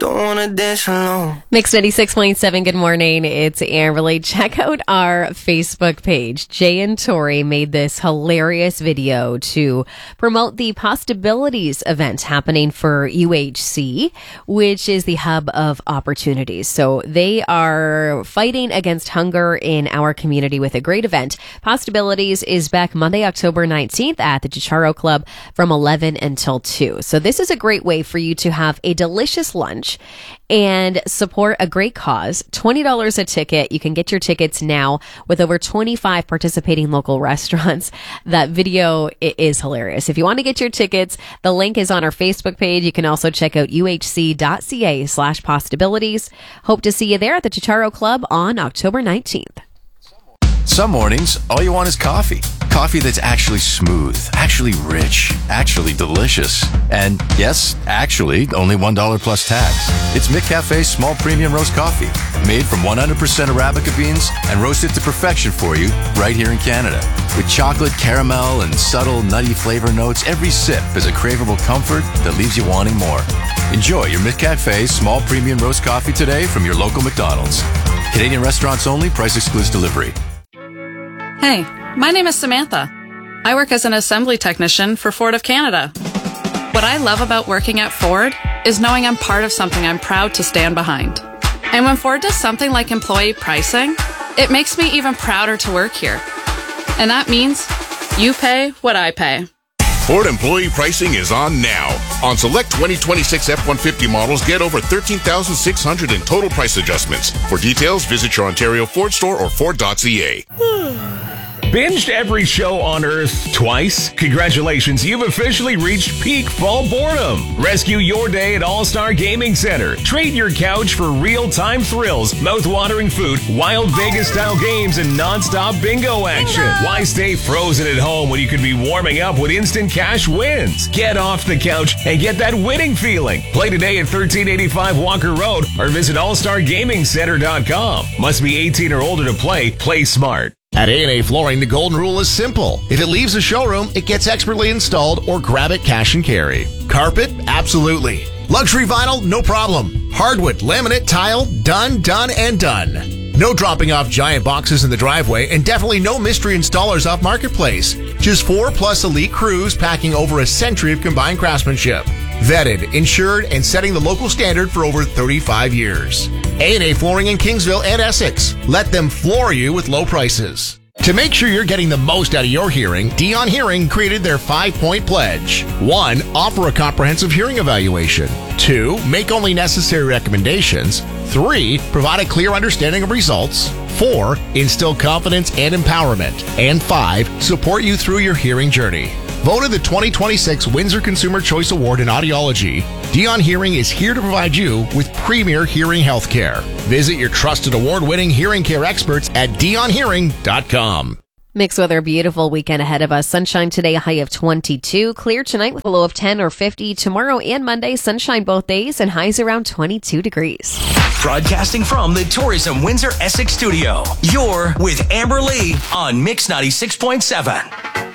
don't wanna dance alone. Mix 96.7, good morning. It's Amberly. Check out our Facebook page. Jay and Tori made this hilarious video to promote the Possibilities event happening for UHC, which is the hub of opportunities. So they are fighting against hunger in our community with a great event. Possibilities is back Monday, October 19th at the Chicharo Club from 11 until 2. So this is a great way for you to have a delicious lunch and support a great cause. $20 a ticket. You can get your tickets now with over 25 participating local restaurants. That video is hilarious. If you want to get your tickets, the link is on our Facebook page. You can also check out uhc.ca/possibilities. Hope to see you there at the Chicharo Club on October 19th. Some mornings, all you want is coffee. Coffee that's actually smooth, actually rich, actually delicious. And yes, actually, only $1 plus tax. It's McCafe's small premium roast coffee, made from 100% Arabica beans and roasted to perfection for you right here in Canada. With chocolate, caramel, and subtle nutty flavor notes, every sip is a craveable comfort that leaves you wanting more. Enjoy your McCafe's small premium roast coffee today from your local McDonald's. Canadian restaurants only, price excludes delivery. Hey, my name is Samantha. I work as an assembly technician for Ford of Canada. What I love about working at Ford is knowing I'm part of something I'm proud to stand behind. And when Ford does something like employee pricing, it makes me even prouder to work here. And that means you pay what I pay. Ford employee pricing is on now. On select 2026 F-150 models, get over $13,600 in total price adjustments. For details, visit your Ontario Ford store or Ford.ca. Binged every show on Earth twice? Congratulations, you've officially reached peak fall boredom. Rescue your day at All-Star Gaming Center. Trade your couch for real-time thrills, mouth-watering food, wild Vegas-style games, and non-stop bingo action. Why stay frozen at home when you could be warming up with instant cash wins? Get off the couch and get that winning feeling. Play today at 1385 Walker Road or visit allstargamingcenter.com. Must be 18 or older to play. Play smart. At A&A Flooring, the golden rule is simple. If it leaves the showroom, it gets expertly installed or grab it cash and carry. Carpet? Absolutely. Luxury vinyl? No problem. Hardwood, laminate, tile? Done, and done. No dropping off giant boxes in the driveway, and definitely no mystery installers off Marketplace. Just 4+ elite crews packing over a century of combined craftsmanship. Vetted, insured, and setting the local standard for over 35 years. A&A Flooring in Kingsville and Essex. Let them floor you with low prices. To make sure you're getting the most out of your hearing, Dion Hearing created their 5-point pledge. 1. Offer a comprehensive hearing evaluation. 2. Make only necessary recommendations. 3. Provide a clear understanding of results. 4. Instill confidence and empowerment. And 5. Support you through your hearing journey. Voted the 2026 Windsor Consumer Choice Award in Audiology, Dion Hearing is here to provide you with premier hearing health care. Visit your trusted award-winning hearing care experts at dionhearing.com. Mixed weather, beautiful weekend ahead of us. Sunshine today, a high of 22. Clear tonight with a low of 10 or 50. Tomorrow and Monday, sunshine both days and highs around 22 degrees. Broadcasting from the Tourism Windsor Essex studio, you're with Amber Lee on Mix 96.7.